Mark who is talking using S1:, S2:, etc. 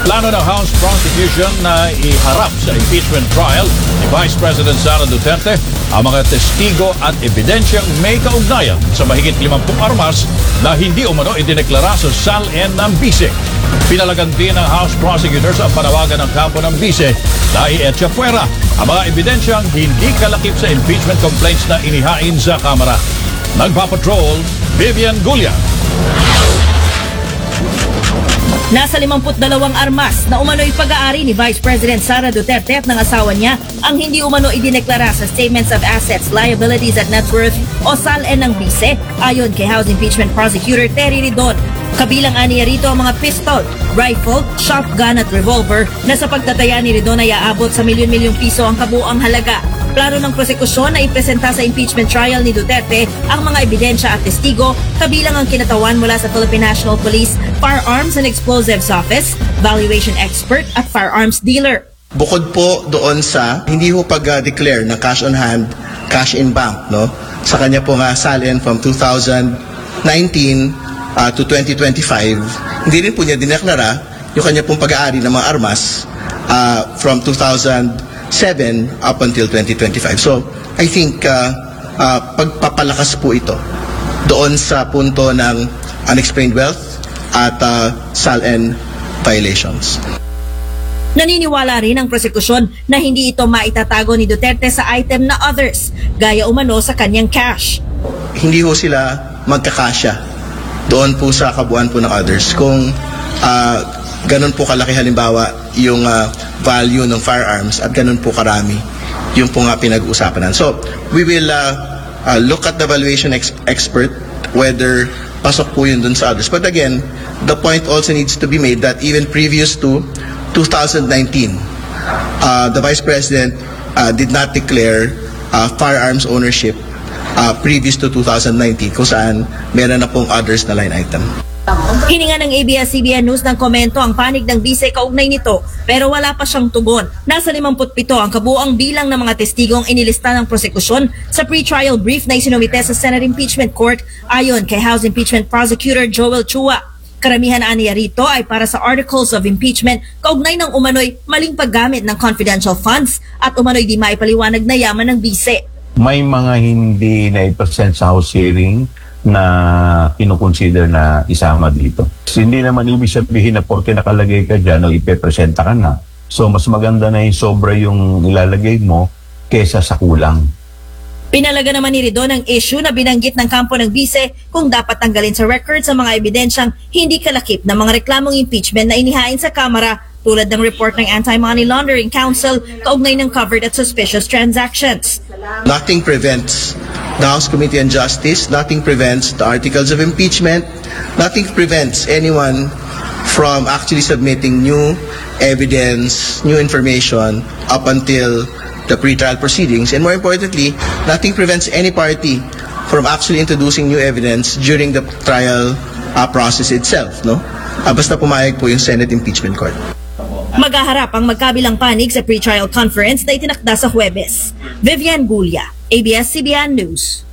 S1: Plano ng House Prosecution na iharap sa impeachment trial ni Vice President Sara Duterte ang mga testigo at ebidensyang may kaugnayan sa mahigit 50 armas na hindi umano idineklara sa SALN ng bise. Pinalagan din ng House Prosecutors ang panawagan ng kampo ng bise na i-etcha fuera ang mga ebidensyang hindi kalakip sa impeachment complaints na inihain sa Kamara. Nagpapatrol, Vivian Gulia.
S2: Nasa 52 armas na umano'y pag-aari ni Vice President Sara Duterte at ng asawa niya ang hindi umano idineklara sa Statements of Assets, Liabilities at Net Worth o SALN ng bise ayon kay House Impeachment Prosecutor Terry Ridon. Kabilang aniya rito ang mga pistol, rifle, shotgun at revolver na sa pagtataya ni Ridon ay aabot sa milyon-milyong piso ang kabuuang halaga. Plano ng prosekusyon na ipresenta sa impeachment trial ni Duterte ang mga ebidensya at testigo kabilang ang kinatawan mula sa Philippine National Police Firearms and Explosives Office, valuation expert at firearms dealer.
S3: Bukod po doon sa hindi ho pag-declare ng cash on hand, cash in bank, no? Sa kanya po nga SALN from 2019 to 2025, hindi rin po niya dineklara yung kanya pong pag-aari ng mga armas from 2007 up until 2025. So, I think pagpapalakas po ito doon sa punto ng unexplained wealth at SALN violations.
S2: Naniniwala rin ang prosekusyon na hindi ito maitatago ni Duterte sa item na others, gaya umano sa kanyang cash.
S3: Hindi ho sila magkakasya doon po sa kabuuan po ng others. Kung ganun po kalaki halimbawa yung value ng firearms at ganun po karami yung po nga pinag-uusapan. So, we will look at the valuation expert whether pasok po yun dun sa others. But again, the point also needs to be made that even previous to 2019, the Vice President did not declare firearms ownership previous to 2019 kung saan meron na pong others na line item.
S2: Hininga ng ABS-CBN News ng komento ang panig ng bise kaugnay nito pero wala pa siyang tugon. Nasa 57 ang kabuuang bilang ng mga testigong inilista ng prosekusyon sa pre-trial brief na isinumite sa Senate Impeachment Court ayon kay House Impeachment Prosecutor Joel Chua. Karamihan aniya rito ay para sa articles of impeachment kaugnay ng umano'y maling paggamit ng confidential funds at umano'y di maipaliwanag na yaman ng bise.
S4: May mga hindi na i-present sa House hearing na kinukonsider na isama dito. Hindi naman ibig sabihin na porke nakalagay ka dyan o ipepresenta ka na. So mas maganda na yung sobra yung ilalagay mo kesa sa kulang.
S2: Pinalaga naman ni Ridon ang issue na binanggit ng kampo ng bise kung dapat tanggalin sa record sa mga ebidensyang hindi kalakip ng mga reklamong impeachment na inihain sa Kamara tulad ng report ng Anti-Money Laundering Council kaugnay ng covered at suspicious transactions.
S3: Nothing prevents the House Committee on Justice, nothing prevents the articles of impeachment, nothing prevents anyone from actually submitting new evidence, new information up until the pre-trial proceedings. And more importantly, nothing prevents any party from actually introducing new evidence during the trial process itself. No? Basta pumayag po yung Senate Impeachment Court.
S2: Maghaharap ang magkabilang panig sa pre-trial conference na itinakda sa Huwebes. Vivian Gulia, ABS-CBN News.